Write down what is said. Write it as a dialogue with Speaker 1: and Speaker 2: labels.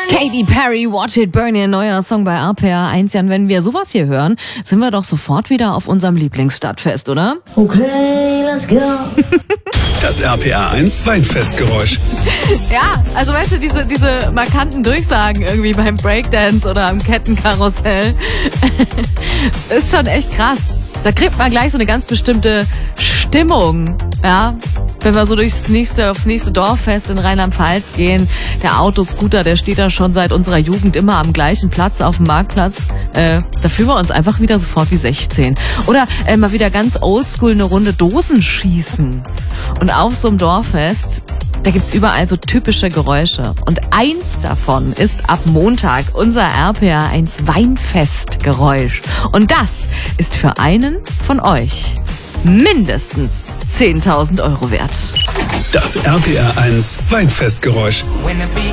Speaker 1: Katy Perry, Watch It Burn, ihr neuer Song bei RPR 1. Jan, wenn wir sowas hier hören, sind wir doch sofort wieder auf unserem Lieblingsstadtfest, oder?
Speaker 2: Okay, let's go.
Speaker 3: Das RPR 1 Weinfestgeräusch.
Speaker 1: Ja, also weißt du, diese markanten Durchsagen irgendwie beim Breakdance oder am Kettenkarussell ist schon echt krass. Da kriegt man gleich so eine ganz bestimmte Stimmung, ja. Wenn wir so aufs nächste Dorffest in Rheinland-Pfalz gehen, der Autoscooter, der steht da schon seit unserer Jugend immer am gleichen Platz auf dem Marktplatz. Da fühlen wir uns einfach wieder sofort wie 16. Oder mal wieder ganz oldschool eine Runde Dosenschießen. Und auf so einem Dorffest, da gibt's überall so typische Geräusche. Und eins davon ist ab Montag unser RPR 1 Weinfestgeräusch. Und das ist für einen von euch mindestens 10.000 € wert.
Speaker 3: Das RPR 1 Weinfestgeräusch.
Speaker 4: When the beat